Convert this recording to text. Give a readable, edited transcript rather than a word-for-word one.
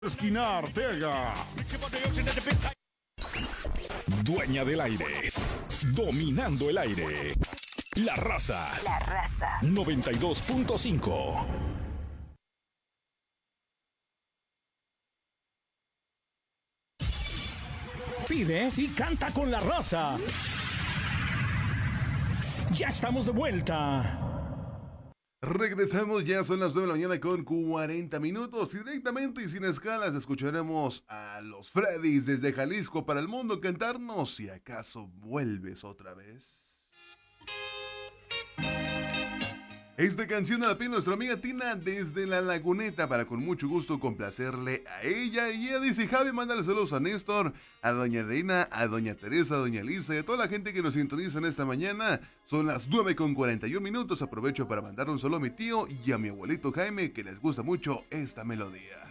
Esquina Arteaga. Dueña del aire. Dominando el aire. La Raza. La Raza. 92.5. Pide y canta con La Raza. Ya estamos de vuelta. Regresamos, ya son las 9 de la mañana con 40 minutos y directamente y sin escalas escucharemos a los Freddys desde Jalisco para el mundo cantarnos Si acaso vuelves otra vez. Esta canción la pide nuestra amiga Tina desde La Laguneta para con mucho gusto complacerle a ella. Y ella dice: Javi, mándale saludos a Néstor, a doña Reina, a doña Teresa, a doña Lisa y a toda la gente que nos sintoniza en esta mañana. Son las 9 con 41 minutos. Aprovecho para mandar un saludo a mi tío y a mi abuelito Jaime, que les gusta mucho esta melodía.